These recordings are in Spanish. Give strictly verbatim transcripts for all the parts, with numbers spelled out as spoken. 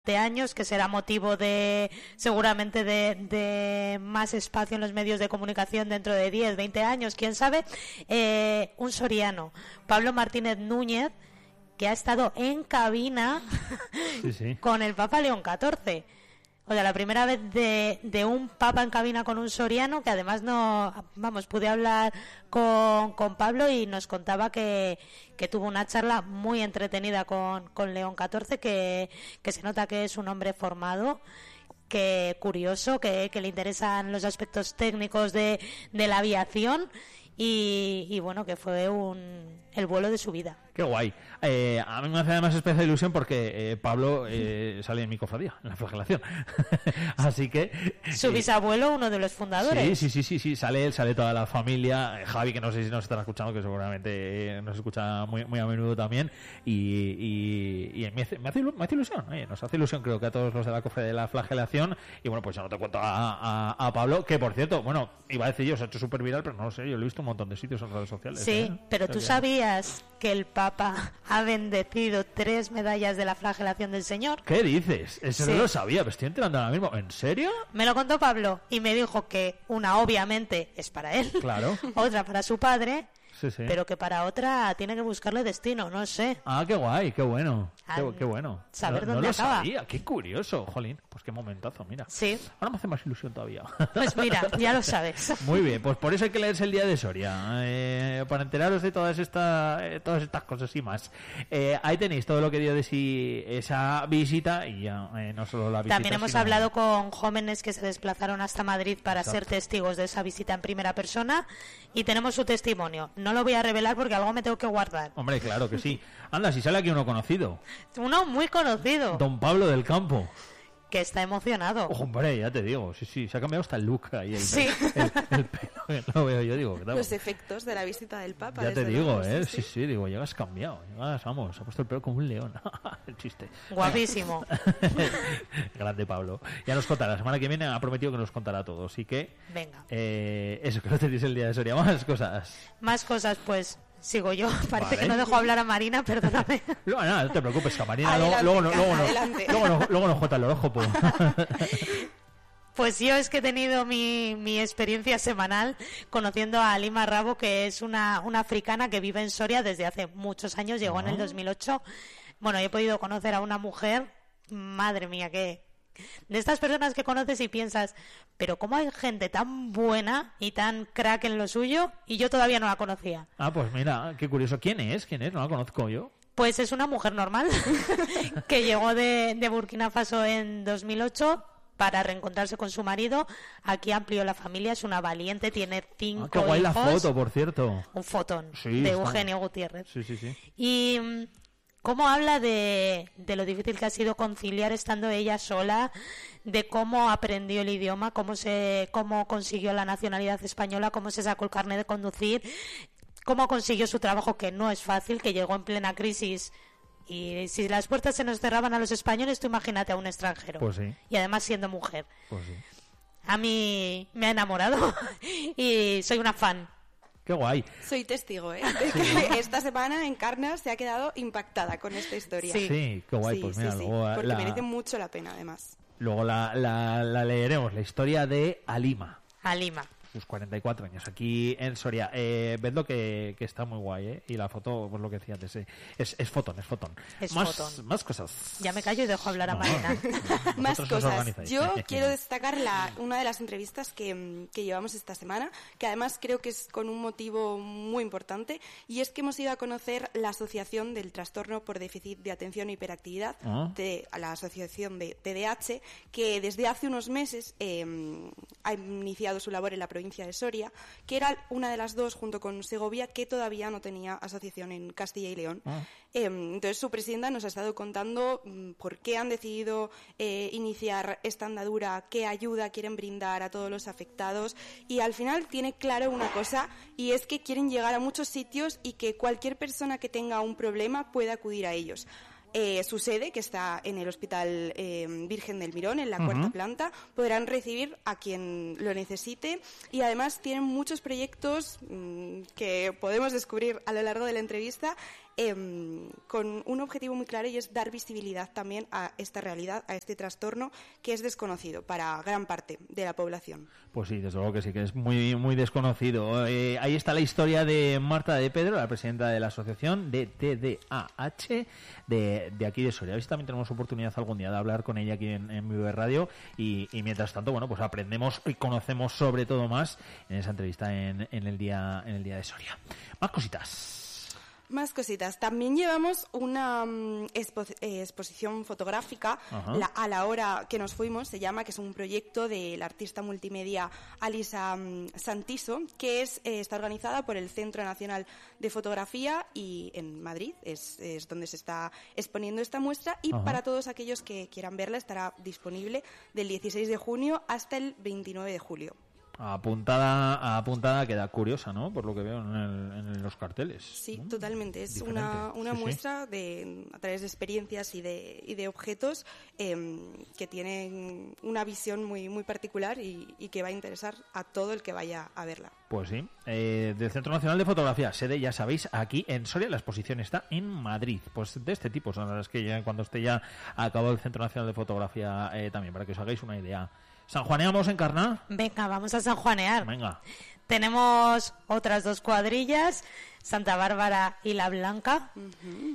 de años, que será motivo de seguramente de, de más espacio en los medios de comunicación dentro de diez, veinte años, quién sabe, eh, un soriano, Pablo Martínez Núñez, que ha estado en cabina sí, sí. con el Papa León catorce. O sea, la primera vez de, de un papa en cabina con un soriano, que además no, vamos, pude hablar con, con Pablo y nos contaba que, que tuvo una charla muy entretenida con, con León catorce, que, que se nota que es un hombre formado, que curioso, que, que le interesan los aspectos técnicos de, de la aviación y, y bueno, que fue un, el vuelo de su vida. Qué guay. Eh, a mí me hace además especial ilusión porque eh, Pablo eh, sale en mi cofradía, en la flagelación. Así que... Su eh, bisabuelo, uno de los fundadores. Sí, sí, sí, sí, sí, sale él, sale toda la familia. Javi, que no sé si nos estará escuchando, que seguramente eh, nos escucha muy, muy a menudo también. Y, y, y me, hace, me, hace, me hace ilusión, eh, nos hace ilusión creo que a todos los de la cofradía de la flagelación. Y bueno, pues ya no te cuento a, a, a Pablo, que por cierto, bueno, iba a decir yo, se ha hecho súper viral, pero no lo sé, yo lo he visto en un montón de sitios en redes sociales. Sí, ¿eh? pero tú sabías que el Papa ha bendecido tres medallas de la flagelación del Señor. ¿Qué dices? Eso sí. No lo sabía, me estoy enterando ahora mismo. ¿En serio? Me lo contó Pablo y me dijo que una obviamente es para él, claro. Otra para su padre, sí, sí. pero que para otra tiene que buscarle destino, no sé. Ah, qué guay, qué bueno, qué, qué bueno. Saber no, dónde no lo acaba. Sabía. Qué curioso, jolín, pues qué momentazo, mira. Sí. Ahora me hace más ilusión todavía. Pues mira, ya lo sabes. Muy bien, pues por eso hay que leerse el Día de Soria, eh, para enteraros de todas estas, eh, todas estas cosas y más. Eh, ahí tenéis todo lo que dio de sí esa visita y ya, eh, no solo la visita. También hemos sino... hablado con jóvenes que se desplazaron hasta Madrid para Exacto. ser testigos de esa visita en primera persona y tenemos su testimonio. No lo voy a revelar porque algo me tengo que guardar. Hombre, claro que sí. Anda, si sale aquí uno conocido. Uno muy conocido. Don Pablo del Campo. Que está emocionado. Oh, hombre, ya te digo, sí, sí, se ha cambiado hasta el look ahí. El, sí. El, el, el pelo, lo veo yo, digo. ¿Qué Los efectos de la visita del Papa. Ya te digo, ¿eh? Sí, sí, sí, digo, llegas cambiado. Llegas, vamos, se ha puesto el pelo como un león. El chiste. Guapísimo. Grande Pablo. Ya nos contará, la semana que viene ha prometido que nos contará todo, así que... Venga. Eh, eso, que no tenéis el Día de Soria. Más cosas. Más cosas, pues... Sigo yo, parece vale. que no dejo hablar a Marina, perdóname. No, no, no te preocupes, que a Marina adelante, luego, luego, luego, adelante. luego, luego, luego nos jota el ojo. Pues. Pues yo es que he tenido mi, mi experiencia semanal conociendo a Halima Rabo, que es una, una africana que vive en Soria desde hace muchos años, llegó uh-huh. en el dos mil ocho. Bueno, he podido conocer a una mujer, madre mía, que... de estas personas que conoces y piensas, pero cómo hay gente tan buena y tan crack en lo suyo y yo todavía no la conocía. Ah, pues mira, qué curioso. ¿Quién es? ¿Quién es? No la conozco yo. Pues es una mujer normal que llegó de, de Burkina Faso en dos mil ocho para reencontrarse con su marido. Aquí amplió la familia, es una valiente, tiene cinco hijos. Ah, qué guay hijos. La foto, por cierto. Un fotón sí, de está... Eugenio Gutiérrez. Sí, sí, sí. Y... cómo habla de, de lo difícil que ha sido conciliar estando ella sola, de cómo aprendió el idioma, cómo se cómo consiguió la nacionalidad española, cómo se sacó el carnet de conducir, cómo consiguió su trabajo, que no es fácil, que llegó en plena crisis. Y si las puertas se nos cerraban a los españoles, tú imagínate a un extranjero. Pues sí. Y además siendo mujer. Pues sí. A mí me ha enamorado y soy una fan. Qué guay. Soy testigo, ¿eh? De que esta semana Encarna se ha quedado impactada con esta historia. Sí, sí qué guay. Sí, pues mira, sí, sí, luego porque la... merece mucho la pena, además. Luego la, la, la leeremos, la historia de Halima. Halima. Sus cuarenta y cuatro años aquí en Soria. Eh, vedlo que, que está muy guay, ¿eh? Y la foto, pues lo que decía antes, eh, es, es fotón, es fotón. Es más, fotón. Más cosas. Ya me callo y dejo hablar a no, Marina. No, más cosas. Yo quiero destacar la, una de las entrevistas que, que llevamos esta semana, que además creo que es con un motivo muy importante, y es que hemos ido a conocer la Asociación del Trastorno por Déficit de Atención e Hiperactividad, ¿Ah? de a la Asociación de T D A H, que desde hace unos meses eh, ha iniciado su labor en la provincia de Soria, que era una de las dos, junto con Segovia, que todavía no tenía asociación en Castilla y León. Ah. Eh, entonces su presidenta nos ha estado contando mm, por qué han decidido eh, iniciar esta andadura, qué ayuda quieren brindar a todos los afectados, y al final tiene claro una cosa, y es que quieren llegar a muchos sitios y que cualquier persona que tenga un problema pueda acudir a ellos. Eh, su sede, que está en el Hospital eh, Virgen del Mirón, en la uh-huh. cuarta planta, podrán recibir a quien lo necesite, y además tienen muchos proyectos mmm, que podemos descubrir a lo largo de la entrevista, eh, con un objetivo muy claro, y es dar visibilidad también a esta realidad, a este trastorno que es desconocido para gran parte de la población. Pues sí, desde luego que sí, que es muy muy desconocido. Eh, ahí está la historia de Marta de Pedro, la presidenta de la asociación de T D A H de, de aquí de Soria. A ver si también tenemos oportunidad algún día de hablar con ella aquí en, en Vive Radio y, y mientras tanto, bueno, pues aprendemos y conocemos sobre todo más en esa entrevista en, en el día en el día de Soria. Más cositas. Más cositas. También llevamos una um, expo eh, exposición fotográfica la, a la hora que nos fuimos, se llama, que es un proyecto del artista multimedia Alisa um, Santiso, que es eh, está organizada por el Centro Nacional de Fotografía y en Madrid es, es donde se está exponiendo esta muestra, y Ajá. para todos aquellos que quieran verla estará disponible del dieciséis de junio hasta el veintinueve de julio. Apuntada, apuntada queda curiosa, ¿no? Por lo que veo en, el, en los carteles. Sí, ¿no? Totalmente. Es Diferente. una, una sí, muestra sí. de a través de experiencias y de, y de objetos eh, que tienen una visión muy, muy particular y, y que va a interesar a todo el que vaya a verla. Pues sí. Eh, del Centro Nacional de Fotografía, sede, ya sabéis, aquí en Soria. La exposición está en Madrid. Pues de este tipo son las que ya cuando esté ya acabado el Centro Nacional de Fotografía eh, también, para que os hagáis una idea. ¿Sanjuaneamos en Encarnar? Venga, vamos a sanjuanear. Venga. Tenemos otras dos cuadrillas, Santa Bárbara y La Blanca. Uh-huh.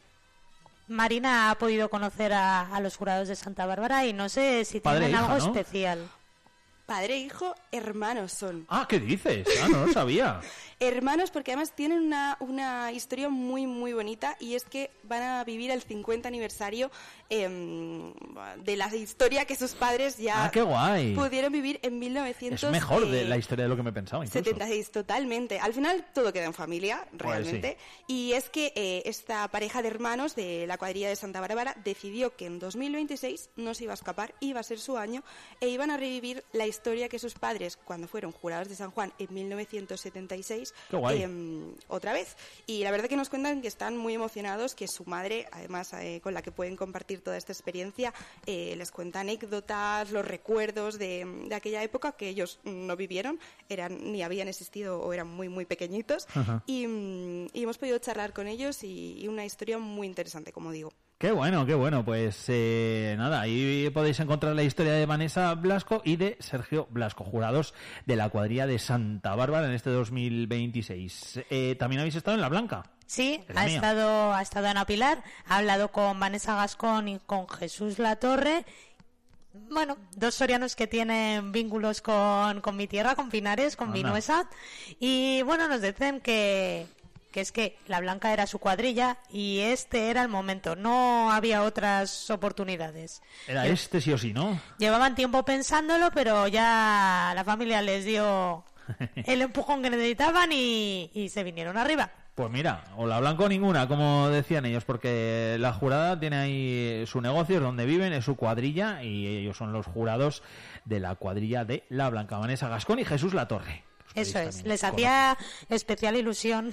Marina ha podido conocer a, a los jurados de Santa Bárbara y no sé si Padre tienen e hija, algo ¿no? especial. Padre e hijo, hermanos son. Ah, ¿qué dices? Ah, no lo sabía. Hermanos, porque además tienen una, una historia muy, muy bonita, y es que van a vivir el cincuenta aniversario eh, de la historia que sus padres ya ah, qué guay. pudieron vivir en mil novecientos. Es mejor de la historia de lo que me pensaba, incluso. setenta y seis, totalmente. Al final todo queda en familia, realmente. Pues sí. Y es que eh, esta pareja de hermanos de la cuadrilla de Santa Bárbara decidió que en dos mil veintiséis no se iba a escapar, iba a ser su año, e iban a revivir la historia que sus padres, cuando fueron jurados de San Juan en mil novecientos setenta y seis, qué guay. Eh, otra vez. Y la verdad que nos cuentan que están muy emocionados, que su madre, además eh, con la que pueden compartir toda esta experiencia, eh, les cuenta anécdotas, los recuerdos de, de aquella época que ellos no vivieron, eran ni habían existido o eran muy, muy pequeñitos. Y, y hemos podido charlar con ellos y, y una historia muy interesante, como digo. Qué bueno, qué bueno. Pues eh, nada, ahí podéis encontrar la historia de Vanessa Blasco y de Sergio Blasco, jurados de la cuadrilla de Santa Bárbara en este dos mil veintiséis. Eh, ¿También habéis estado en La Blanca? Sí, ha estado, ha estado Ana Pilar, ha hablado con Vanessa Gascón y con Jesús Latorre. Bueno, dos sorianos que tienen vínculos con, con mi tierra, con Pinares, con Anda. Vinuesa. Y bueno, nos dicen que... que es que La Blanca era su cuadrilla y este era el momento, no había otras oportunidades. Era este sí o sí, ¿no? Llevaban tiempo pensándolo, pero ya la familia les dio el empujón que necesitaban y, y se vinieron arriba. Pues mira, o La Blanca o ninguna, como decían ellos, porque la jurada tiene ahí su negocio, es donde viven, es su cuadrilla, y ellos son los jurados de la cuadrilla de La Blanca, Vanessa Gascón y Jesús Latorre. Eso es, les hacía especial ilusión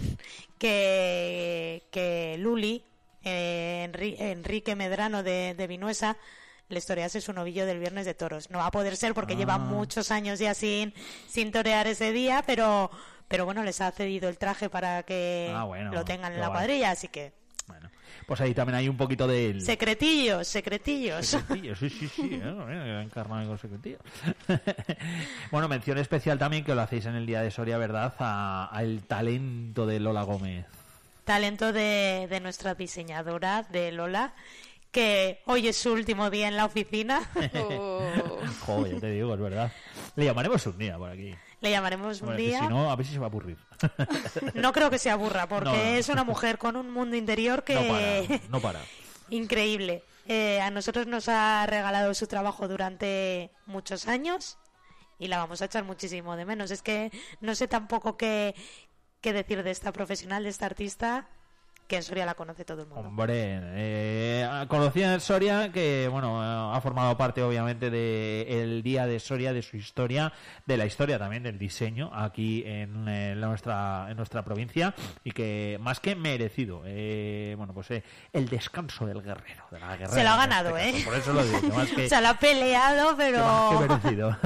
que, que Luli, eh, Enri, Enrique Medrano de, de Vinuesa, les torease su novillo del Viernes de Toros. No va a poder ser porque ah. lleva muchos años ya sin, sin torear ese día, pero, pero bueno, les ha cedido el traje para que ah, bueno, lo tengan en la guay. cuadrilla, así que... Bueno, pues ahí también hay un poquito de... Secretillos, secretillos. Secretillos, sí, sí, sí. ¿eh? Encarnado con secretillos. Bueno, mención especial también, que lo hacéis en el Día de Soria, ¿verdad? Al talento de Lola Gómez. Talento de, de nuestra diseñadora, de Lola, que hoy es su último día en la oficina. Oh. Joder, ya te digo, es verdad. Le llamaremos un día por aquí. Le llamaremos un bueno, día. Si no, a ver si se va a aburrir. No creo que se aburra, porque no, no. es una mujer con un mundo interior que... No para, no para. Increíble. Eh, a nosotros nos ha regalado su trabajo durante muchos años y la vamos a echar muchísimo de menos. Es que no sé tampoco qué, qué decir de esta profesional, de esta artista, que en Soria la conoce todo el mundo. Hombre, eh, conocía en Soria, que bueno, ha formado parte obviamente del Día de Soria, de su historia, de la historia también del diseño aquí en, en nuestra en nuestra provincia, y que más que merecido, eh, bueno, pues eh, el descanso del guerrero, de la guerrera. Se lo ha ganado, este ¿eh? Caso. Por eso lo digo. Que más que, se lo ha peleado, pero... que más que merecido.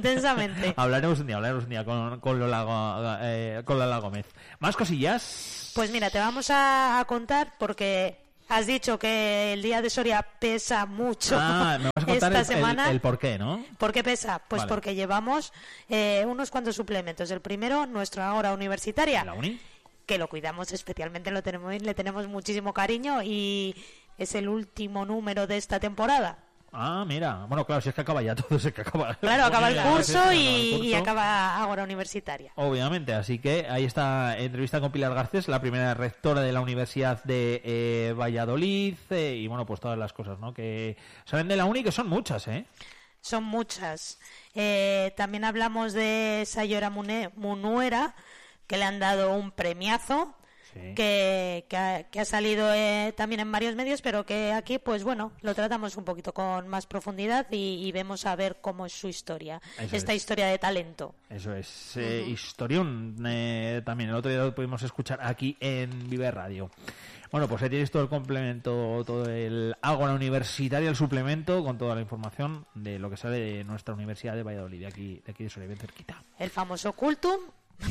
Intensamente. Hablaremos un día, hablaremos un día con, con, Lola, eh, con Lola Gómez. Más cosillas. Pues mira, te vamos a, a contar porque has dicho que el día de Soria pesa mucho. Ah, me vas a contar esta el, semana. El, el por qué, ¿no? ¿Por qué pesa? Pues vale. porque llevamos eh, unos cuantos suplementos. El primero, nuestro Ágora Universitaria. ¿La uni? Que lo cuidamos especialmente, lo tenemos, le tenemos muchísimo cariño y es el último número de esta temporada. Ah, mira. Bueno, claro, si es que acaba ya todo, es que acaba. Claro, acaba el curso, Claro, y, el curso. y acaba Ágora Universitaria. Obviamente, así que ahí está entrevista con Pilar Garcés, la primera rectora de la Universidad de eh, Valladolid, eh, y bueno, pues todas las cosas, ¿no? Que salen de la uni, que son muchas, ¿eh? Son muchas. Eh, también hablamos de Sayora Mune- Munuera, que le han dado un premiazo. Sí. Que, que, ha, que ha salido eh, también en varios medios, pero que aquí, pues bueno, lo tratamos un poquito con más profundidad y, y vemos a ver cómo es su historia, Eso esta es. historia de talento. Eso es, eh, uh-huh. historión eh, también, el otro día lo pudimos escuchar aquí en Vive Radio. Bueno, pues ahí tienes todo el complemento, todo el Ágora Universitaria, el suplemento, con toda la información de lo que sale de nuestra Universidad de Valladolid, de aquí de, aquí de Soria, bien cerquita. El famoso Cultum.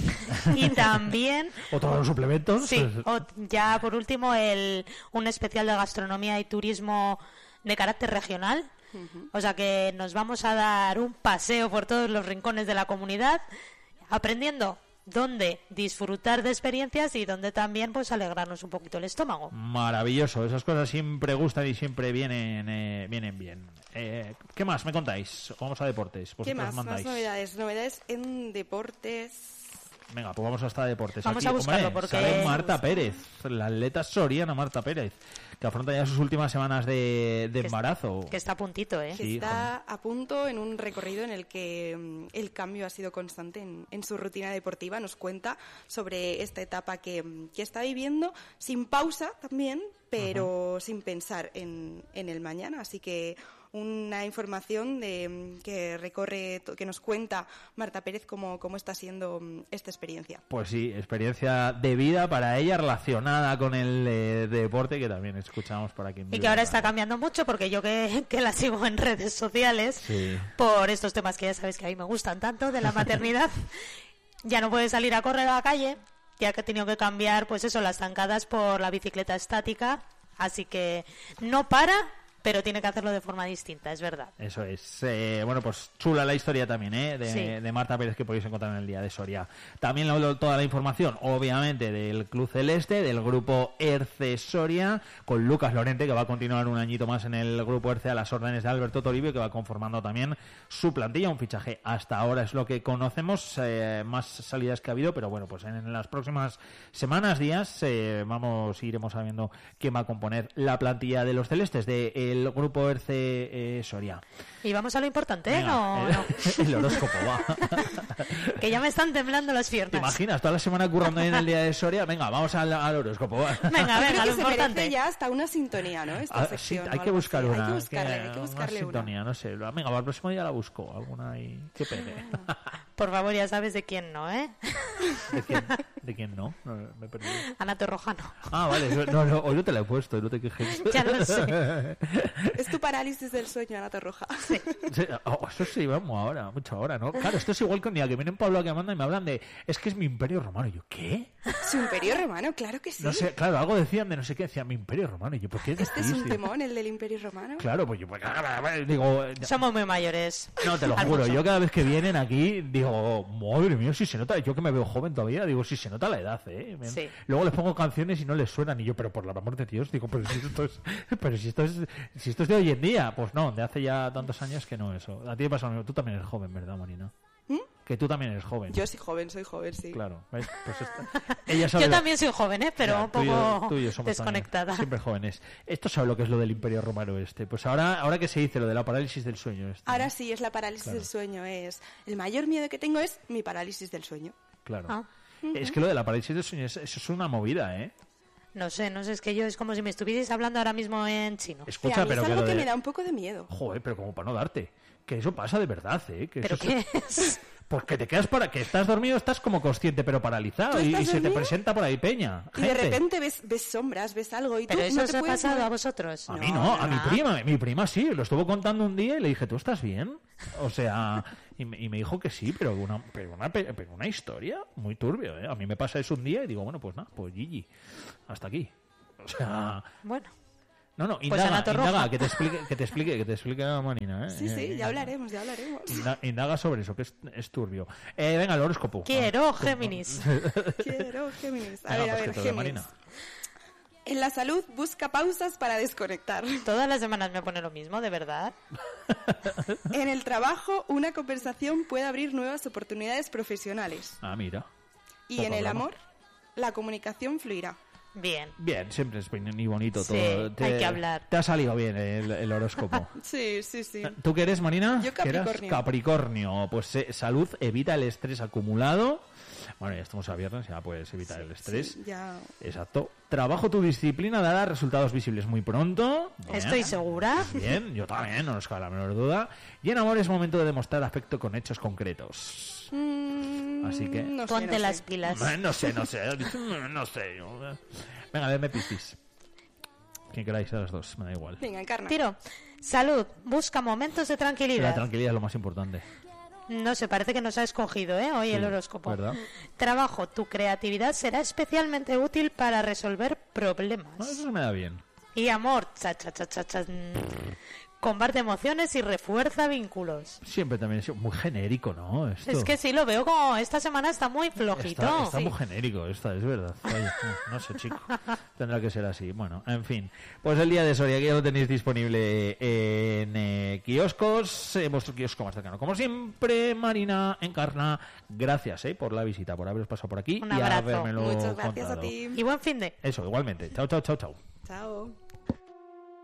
Y también otros los suplementos. Sí, o, ya por último el un especial de gastronomía y turismo de carácter regional. Uh-huh. O sea que nos vamos a dar un paseo por todos los rincones de la comunidad, aprendiendo dónde disfrutar de experiencias y dónde también pues alegrarnos un poquito el estómago. Maravilloso, esas cosas siempre gustan y siempre vienen eh, vienen bien. Eh, ¿Qué más me contáis? Vamos a deportes. ¿Qué más? Mandáis? Más novedades, novedades en deportes. Venga, pues vamos hasta deportes. Vamos Aquí, a buscarlo hombre, porque... sale Marta Pérez, la atleta soriana Marta Pérez, que afronta ya sus últimas semanas de, de embarazo. Que está a puntito, ¿eh? Que sí, está joder. a punto en un recorrido en el que um, el cambio ha sido constante en, en su rutina deportiva. Nos cuenta sobre esta etapa que, que está viviendo, sin pausa también, pero uh-huh. sin pensar en, en el mañana. Así que una información de que recorre, que nos cuenta Marta Pérez cómo, cómo está siendo esta experiencia. Pues sí, experiencia de vida para ella relacionada con el eh, deporte, que también escuchamos por aquí. Y que ahora está cambiando mucho, porque yo que, que la sigo en redes sociales, sí. por estos temas que ya sabéis que a mí me gustan tanto, de la maternidad, ya no puede salir a correr a la calle, ya que ha tenido que cambiar, pues eso, las zancadas por la bicicleta estática, así que no para, pero tiene que hacerlo de forma distinta, es verdad. Eso es. Eh, bueno, pues chula la historia también, ¿eh? De, sí. de Marta Pérez, que podéis encontrar en el Día de Soria. También lo, toda la información, obviamente, del Club Celeste, del grupo ERCE Soria, con Lucas Lorente, que va a continuar un añito más en el grupo ERCE a las órdenes de Alberto Toribio, que va conformando también su plantilla, un fichaje. Hasta ahora es lo que conocemos, eh, más salidas que ha habido, pero bueno, pues en, en las próximas semanas, días, eh, vamos, iremos sabiendo quién va a componer la plantilla de los Celestes, de el grupo ERCE eh, Soria. Y vamos a lo importante, ¿eh? No, el, no. el horóscopo, va. Que ya me están temblando las piernas. ¿Te imaginas? Toda la semana currando en el Día de Soria. Venga, vamos al, al horóscopo. Va. Venga, venga, lo se importante. ya hasta una sintonía, ¿no? Esta ah, sección, sí, hay que buscar una. Hay que buscarle, que, hay que buscarle una. sintonía, una. no sé. Venga, para el próximo día la busco. Alguna ahí que pegue. Por favor, ya sabes de quién no, ¿eh? ¿De quién, ¿De quién no? no me he perdido. Ana Torrojano. Ah, vale. No, no, hoy no te la he puesto, no te quejes. Ya lo sé. Es tu parálisis del sueño, Ana Torroja. Sí. Sí, oh, eso sí, vamos ahora, mucho ahora, ¿no? Claro, esto es igual que un día que vienen Pablo a que mandan y me hablan de, es que es mi imperio romano. Y yo, ¿qué? ¿Su imperio romano? Claro que sí. No sé, claro, algo decían de no sé qué, decían mi imperio romano. Y yo, ¿por qué decís? Este es un temón, el del imperio romano. Claro, pues yo, pues, digo... Somos muy mayores. No, te lo juro, yo cada vez que vienen aquí, digo, madre mía, si se nota, yo que me veo joven todavía, digo, si se nota la edad, ¿eh? Sí. Luego les pongo canciones y no les suenan, y yo, pero por el amor de Dios, digo, pero si esto es, pero si esto es, si esto es de hoy en día, pues no, de hace ya tantos años que no eso. A ti te pasa lo mismo, tú también eres joven, ¿verdad, Marina? ¿Mm? Que tú también eres joven. Yo soy joven, soy joven, sí. Claro, ¿ves? Pues esta... Ella sabe yo lo... también soy joven, ¿eh? Pero ya, un poco yo, tú y yo somos desconectada. Siempre jóvenes. Esto sabe lo que es lo del Imperio Romano este. Pues ahora, ahora que se dice lo de la parálisis del sueño. Este, ahora ¿no? sí, es la parálisis claro. del sueño. Es el mayor miedo que tengo es mi parálisis del sueño. Claro. Ah. Es que lo de la parálisis del sueño, eso es una movida, ¿eh? No sé, no sé, es que yo es como si me estuvierais hablando ahora mismo en chino. Escucha, a mí pero es algo que, que de... me da un poco de miedo. Joder, pero como para no darte. Que eso pasa de verdad, ¿eh? Que ¿Pero eso qué se... es? Pues que te quedas para que estás dormido, estás como consciente pero paralizado y, y se te presenta por ahí peña. Y de gente. repente ves, ves sombras, ves algo y tú ¿Pero eso no os te ha puedes pasado mover. a vosotros? A mí no, a mi Ah. prima, mi prima sí, lo estuvo contando un día y le dije, ¿tú estás bien? O sea, y me, y me dijo que sí, pero una, pero una, pero una historia muy turbio, ¿eh? A mí me pasa eso un día y digo, bueno, pues nada, pues Gigi, hasta aquí. O sea... Bueno. No, no, Pues indaga, Ana Torroja. indaga, que te explique, que te explique, que te explique a Marina, ¿eh? Sí, sí, Eh, ya hablaremos, ya hablaremos. Inda- Indaga sobre eso, que es, es turbio. Eh, venga, el horóscopo. Quiero Géminis. Quiero Géminis. A Venga, ver, a pues que ver, te doy, Géminis. Marina. En la salud busca pausas para desconectar. Todas las semanas me pone lo mismo, ¿de verdad? En el trabajo, una conversación puede abrir nuevas oportunidades profesionales. Ah, mira. Y Poco en el broma. amor, la comunicación fluirá. Bien. Bien, siempre es muy bonito Sí, todo. hay que hablar. Te ha salido bien el, el horóscopo. Sí, sí, sí. ¿Tú qué eres, Marina? Yo ¿Qué eras? Capricornio. Capricornio. Pues eh, salud, evita el estrés acumulado. Bueno, ya estamos a viernes, ya puedes evitar el estrés. Sí, ya. Exacto. Trabajo tu disciplina dará resultados visibles muy pronto. Bien. Estoy segura. Bien, yo también, no nos cabe la menor duda. Y en amor es momento de demostrar afecto con hechos concretos. Mm, Así que- no sé, Ponte no las sé. pilas. Eh, No sé, no sé. No sé. yo- Venga, denme Piscis. Quien queráis, a las dos, me da igual. Venga, encarna. Tiro. Salud. Busca momentos de La tranquilidad. tranquilidad es lo más importante. No sé, parece que nos ha escogido, ¿eh? Hoy Sí, el horóscopo. ¿verdad? Trabajo. Tu creatividad será especialmente útil para resolver problemas. No, eso se me da bien. Y amor. Cha, cha, cha, cha, cha. Comparte emociones y refuerza vínculos. Siempre también es muy genérico, ¿no? Esto. Es que sí, lo veo como esta semana está muy flojito. Está, está Sí. muy genérico, esta es verdad. Oye, no, no sé, chico. Tendrá que ser así. Bueno, en fin. Pues el día de Soria, que ya lo tenéis disponible en eh, kioscos, en vuestro kiosco más cercano. Como siempre, Marina Encarna, gracias eh, por la visita, por haberos pasado por aquí Un y abrazo. habérmelo Muchas gracias contado. a ti. Y buen fin de. Eso, igualmente. Chao, chao, chao, chao. Chao.